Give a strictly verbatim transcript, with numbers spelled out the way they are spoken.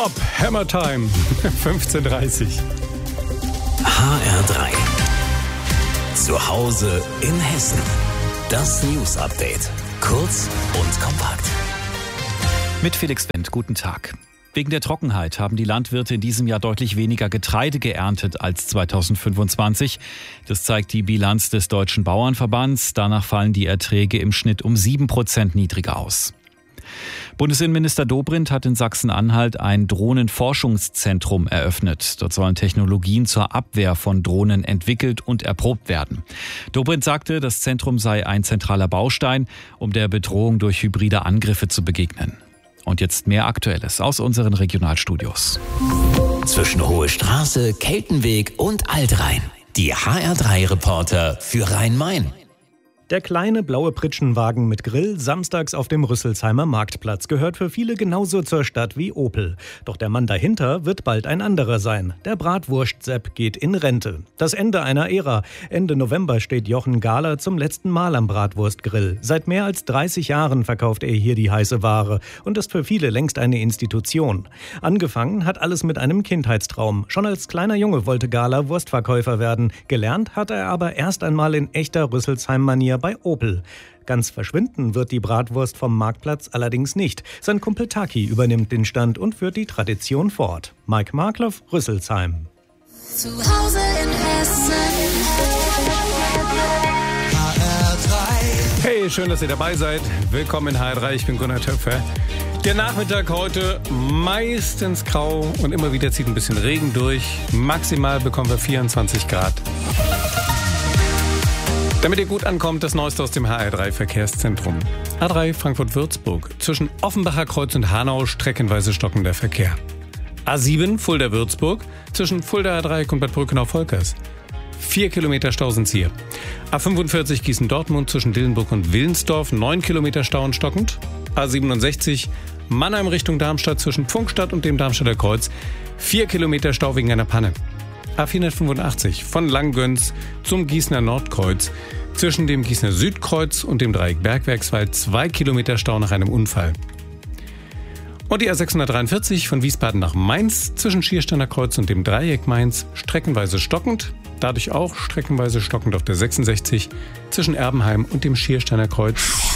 Top Hammer Time, fünfzehn Uhr dreißig. H R drei. Zu Hause in Hessen. Das News Update. Kurz und kompakt. Mit Felix Wendt, guten Tag. Wegen der Trockenheit haben die Landwirte in diesem Jahr deutlich weniger Getreide geerntet als zweitausendfünfundzwanzig. Das zeigt die Bilanz des Deutschen Bauernverbands. Danach fallen die Erträge im Schnitt um sieben Prozent niedriger aus. Bundesinnenminister Dobrindt hat in Sachsen-Anhalt ein Drohnenforschungszentrum eröffnet. Dort sollen Technologien zur Abwehr von Drohnen entwickelt und erprobt werden. Dobrindt sagte, das Zentrum sei ein zentraler Baustein, um der Bedrohung durch hybride Angriffe zu begegnen. Und jetzt mehr Aktuelles aus unseren Regionalstudios. Zwischen Hohe Straße, Keltenweg und Altrhein. Die H R drei Reporter für Rhein-Main. Der kleine blaue Pritschenwagen mit Grill samstags auf dem Rüsselsheimer Marktplatz gehört für viele genauso zur Stadt wie Opel. Doch der Mann dahinter wird bald ein anderer sein. Der Bratwurst-Sepp geht in Rente. Das Ende einer Ära. Ende November steht Jochen Gahler zum letzten Mal am Bratwurstgrill. Seit mehr als dreißig Jahren verkauft er hier die heiße Ware und ist für viele längst eine Institution. Angefangen hat alles mit einem Kindheitstraum. Schon als kleiner Junge wollte Gahler Wurstverkäufer werden. Gelernt hat er aber erst einmal in echter Rüsselsheim-Manier bei Opel. Ganz verschwinden wird die Bratwurst vom Marktplatz allerdings nicht. Sein Kumpel Taki übernimmt den Stand und führt die Tradition fort. Mike Markloff, Rüsselsheim. Zu Hause in Hessen. H R drei. Hey, schön, dass ihr dabei seid. Willkommen in H R drei, ich bin Gunnar Töpfer. Der Nachmittag heute meistens grau und immer wieder zieht ein bisschen Regen durch. Maximal bekommen wir vierundzwanzig Grad. Damit ihr gut ankommt, das Neueste aus dem H R drei Verkehrszentrum. A drei Frankfurt-Würzburg. Zwischen Offenbacher Kreuz und Hanau streckenweise stockender Verkehr. A sieben Fulda-Würzburg. Zwischen Fulda-Dreieck und Bad Brückenau-Volkers. Vier Kilometer Stau sind's hier. A fünfundvierzig Gießen-Dortmund zwischen Dillenburg und Willensdorf. Neun Kilometer Stau und stockend. A siebenundsechzig Mannheim Richtung Darmstadt zwischen Pfungstadt und dem Darmstädter Kreuz. Vier Kilometer Stau wegen einer Panne. A vierhundertfünfundachtzig von Langgöns zum Gießener Nordkreuz. Zwischen dem Gießener Südkreuz und dem Dreieck Bergwerkswald zwei Kilometer Stau nach einem Unfall. Und die A sechshundertdreiundvierzig von Wiesbaden nach Mainz zwischen Schiersteiner Kreuz und dem Dreieck Mainz streckenweise stockend. Dadurch auch streckenweise stockend auf der sechsundsechzig zwischen Erbenheim und dem Schiersteiner Kreuz.